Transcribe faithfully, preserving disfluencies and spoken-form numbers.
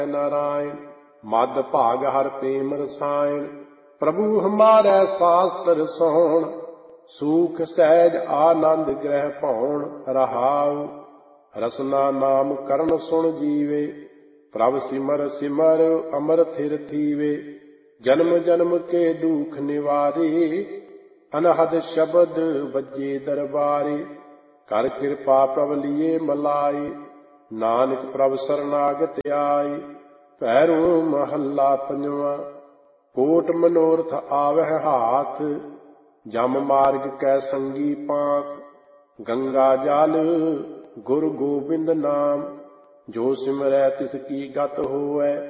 नारायण। मद भाग हर प्रेम रसायन, प्रभु हमारे शास्त्र सोण। सूख सहज आनंद ग्रह पौण रहाउ, रसना नाम करण सुन जीवे। प्रभ सिमर सिमर अमर थिर थीवे, जन्म जन्म के दुख निवारे। अनहद शब्द बजे दरबारे, कर कृपा प्रभ लिए मलाए। नानक प्रभ शरणागत आए, भैरो महला पंजवा। कोट मनोरथ आवह हाथ, जम मार्ग कै संगी पांथ। गंगा जल गुरु गोबिंद नाम, जो सिमरै तिसकी गत होवै।